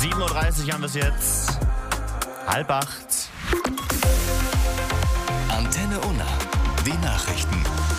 7:30 Uhr haben wir es jetzt. 7:30. Antenne Unna. Die Nachrichten.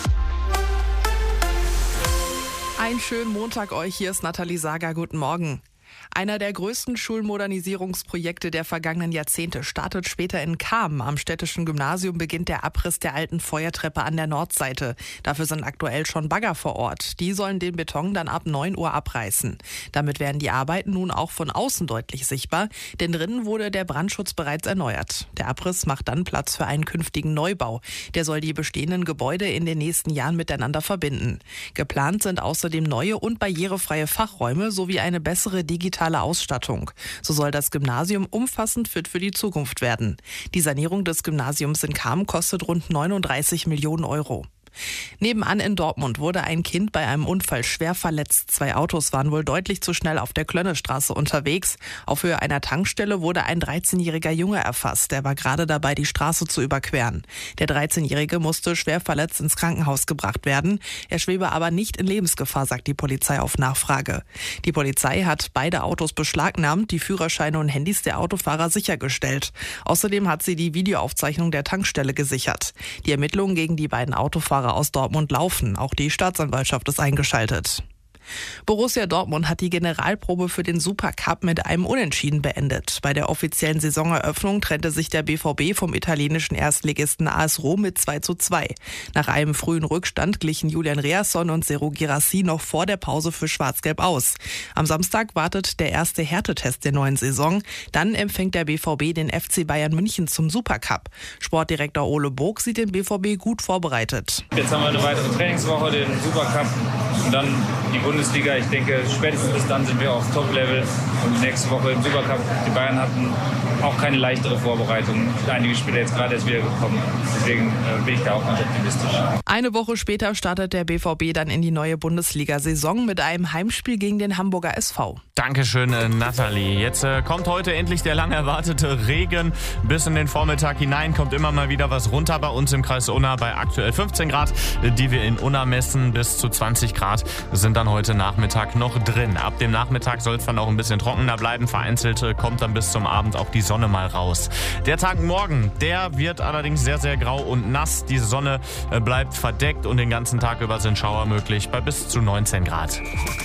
Einen schönen Montag euch, hier ist Nathalie Sager, guten Morgen. Einer der größten Schulmodernisierungsprojekte der vergangenen Jahrzehnte startet später in Cham. Am städtischen Gymnasium beginnt der Abriss der alten Feuertreppe an der Nordseite. Dafür sind aktuell schon Bagger vor Ort. Die sollen den Beton dann ab 9 Uhr abreißen. Damit werden die Arbeiten nun auch von außen deutlich sichtbar, denn drinnen wurde der Brandschutz bereits erneuert. Der Abriss macht dann Platz für einen künftigen Neubau. Der soll die bestehenden Gebäude in den nächsten Jahren miteinander verbinden. Geplant sind außerdem neue und barrierefreie Fachräume sowie eine bessere digitale Ausstattung. So soll das Gymnasium umfassend fit für die Zukunft werden. Die Sanierung des Gymnasiums in Cham kostet rund 39 Millionen Euro. Nebenan in Dortmund wurde ein Kind bei einem Unfall schwer verletzt. 2 Autos waren wohl deutlich zu schnell auf der Klönnestraße unterwegs. Auf Höhe einer Tankstelle wurde ein 13-jähriger Junge erfasst. Der war gerade dabei, die Straße zu überqueren. Der 13-Jährige musste schwer verletzt ins Krankenhaus gebracht werden. Er schwebe aber nicht in Lebensgefahr, sagt die Polizei auf Nachfrage. Die Polizei hat beide Autos beschlagnahmt, die Führerscheine und Handys der Autofahrer sichergestellt. Außerdem hat sie die Videoaufzeichnung der Tankstelle gesichert. Die Ermittlungen gegen die beiden Autofahrer aus Dortmund laufen. Auch die Staatsanwaltschaft ist eingeschaltet. Borussia Dortmund hat die Generalprobe für den Supercup mit einem Unentschieden beendet. Bei der offiziellen Saisoneröffnung trennte sich der BVB vom italienischen Erstligisten AS Rom mit 2:2. Nach einem frühen Rückstand glichen Julian Reasson und Serhou Guirassy noch vor der Pause für Schwarz-Gelb aus. Am Samstag wartet der erste Härtetest der neuen Saison. Dann empfängt der BVB den FC Bayern München zum Supercup. Sportdirektor Ole Burg sieht den BVB gut vorbereitet. Jetzt haben wir eine weitere Trainingswoche, den Supercup und dann die Bundesliga. Ich denke, spätestens bis dann sind wir auf Top-Level. Und nächste Woche im Supercup. Die Bayern hatten auch keine leichtere Vorbereitung. Einige Spieler jetzt gerade erst wieder gekommen. Deswegen bin ich da auch ganz optimistisch. Eine Woche später startet der BVB dann in die neue Bundesliga-Saison mit einem Heimspiel gegen den Hamburger SV. Dankeschön, Nathalie. Jetzt kommt heute endlich der lang erwartete Regen. Bis in den Vormittag hinein kommt immer mal wieder was runter bei uns im Kreis Unna bei aktuell 15 Grad, die wir in Unna messen. Bis zu 20 Grad sind dann heute Nachmittag noch drin. Ab dem Nachmittag soll es dann auch ein bisschen trockener bleiben. Vereinzelt kommt dann bis zum Abend auch die Sonne mal raus. Der Tag morgen, der wird allerdings sehr, sehr grau und nass. Die Sonne bleibt verdeckt und den ganzen Tag über sind Schauer möglich bei bis zu 19 Grad.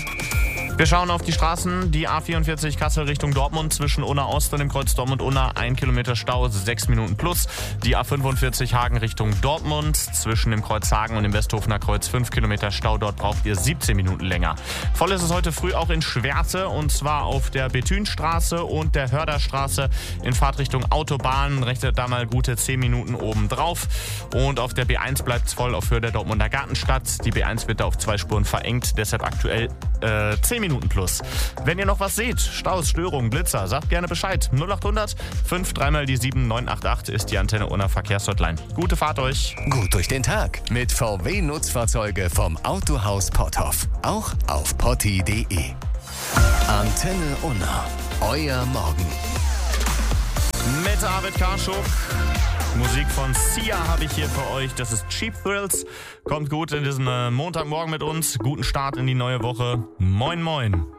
Wir schauen auf die Straßen. Die A44 Kassel Richtung Dortmund zwischen Unna Ost und dem Kreuz Dortmund-Unna 1 Kilometer Stau, 6 Minuten plus. Die A45 Hagen Richtung Dortmund zwischen dem Kreuz Hagen und dem Westhofener Kreuz 5 Kilometer Stau. Dort braucht ihr 17 Minuten länger. Voll ist es heute früh auch in Schwerte und zwar auf der Bethünstraße und der Hörderstraße in Fahrtrichtung Autobahn. Rechnet da mal gute 10 Minuten oben drauf. Und auf der B1 bleibt es voll auf Höhe der Dortmunder Gartenstadt. Die B1 wird da auf 2 Spuren verengt, deshalb aktuell 10 Minuten plus. Wenn ihr noch was seht, Staus, Störungen, Blitzer, sagt gerne Bescheid. 0800 53 mal die 7988 ist die Antenne Unna Verkehrshotline. Gute Fahrt euch. Gut durch den Tag mit VW Nutzfahrzeuge vom Autohaus Potthoff. Auch auf potti.de. Antenne Unna. Euer Morgen. Mit Arvid Karschuk. Musik von Sia habe ich hier für euch. Das ist Cheap Thrills. Kommt gut in diesem Montagmorgen mit uns. Guten Start in die neue Woche. Moin, moin.